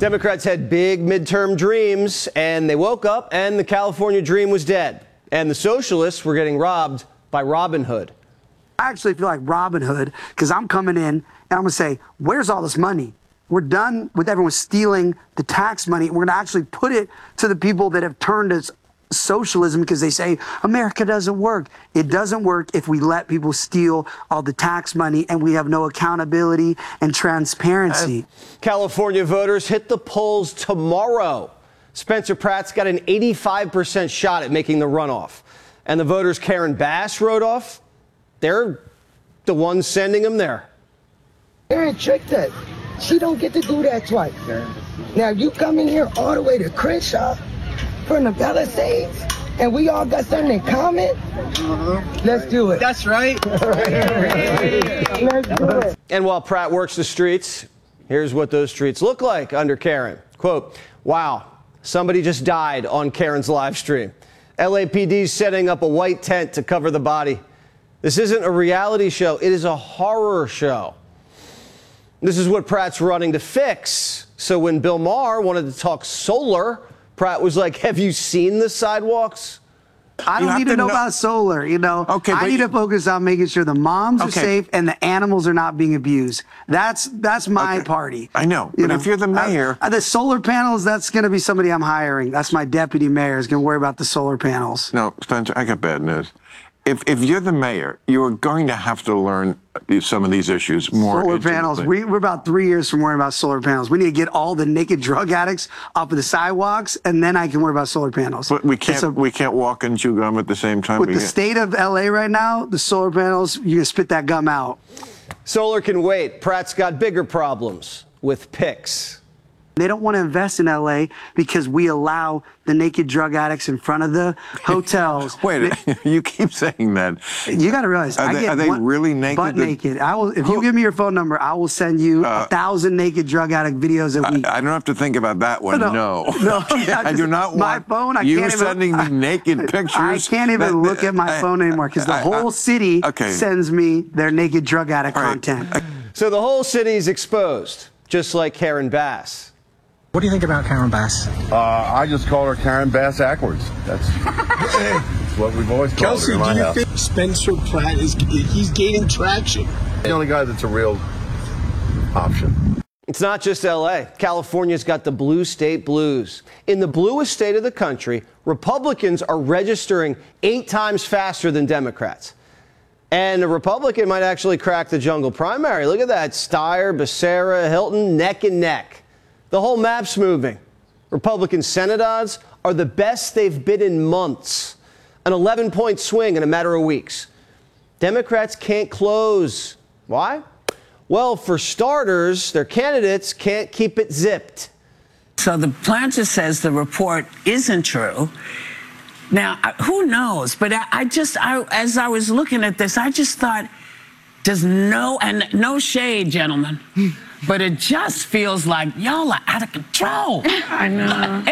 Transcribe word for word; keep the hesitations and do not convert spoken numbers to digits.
Democrats had big midterm dreams, and they woke up and the California dream was dead. And the socialists were getting robbed by Robin Hood. I actually feel like Robin Hood because I'm coming in and I'm going to say, where's all this money? We're done with everyone stealing the tax money. We're going to actually put it to the people that have turned us socialism because they say America doesn't work. It doesn't work if we let people steal all the tax money and we have no accountability and transparency. Uh, California voters hit the polls tomorrow. Spencer Pratt's got an eighty-five percent shot at making the runoff. And the voters Karen Bass wrote off, they're the ones sending him there. Karen tricked us. She don't get to do that twice. Now you come in here all the way to Crenshaw from the Palisades, and we all got something in common. Uh-huh. Let's do it. That's right. Let's do it. And while Pratt works the streets, here's what those streets look like under Karen. Quote, wow, somebody just died on Karen's live stream. L A P D's setting up a white tent to cover the body. This isn't a reality show. It is a horror show. This is what Pratt's running to fix. So when Bill Maher wanted to talk solar, Pratt was like, have you seen the sidewalks? I don't need to know, know about solar, you know. Okay, I need to focus on making sure the moms okay. are safe and the animals are not being abused. That's that's my okay. party. I know, you but know? if you're the mayor... Uh, the solar panels, that's going to be somebody I'm hiring. That's my deputy mayor is going to worry about the solar panels. No, Spencer, I got bad news. If, if you're the mayor, you are going to have to learn some of these issues more. Solar panels. We, we're about three years from worrying about solar panels. We need to get all the naked drug addicts off of the sidewalks, and then I can worry about solar panels. But we can't. A, we can't walk and chew gum at the same time. With we the can't. state of L A right now, the solar panels, you can spit that gum out. Solar can wait. Pratt's got bigger problems with P I Cs. They don't want to invest in L A because we allow the naked drug addicts in front of the hotels. Wait, they, you keep saying that. You got to realize, are I they, get are they one, really naked? Butt naked. I will. If you give me your phone number, I will send you uh, a thousand naked drug addict videos a week. I, I don't have to think about that one. No, no, no I do not my want phone. I you can't sending even, me naked pictures. I can't even that, look at my I, phone anymore because the I, whole city okay. sends me their naked drug addict right. content. So the whole city's exposed, just like Karen Bass. What do you think about Karen Bass? Uh, I just call her Karen Bass Ackwards. That's, that's what we've always called Kelsey, her in my do you house. think Spencer Pratt is he's gaining traction? The only guy that's a real option. It's not just L A. California's got the blue state blues. In the bluest state of the country, Republicans are registering eight times faster than Democrats. And a Republican might actually crack the jungle primary. Look at that. Steyer, Becerra, Hilton, neck and neck. The whole map's moving. Republican Senate odds are the best they've been in months. An eleven point swing in a matter of weeks. Democrats can't close. Why? Well, for starters, their candidates can't keep it zipped. So the planter says the report isn't true. Now, who knows? But I, I just, I, as I was looking at this, I just thought, does no, and no shade, gentlemen, but it just feels like y'all are out of control. I know.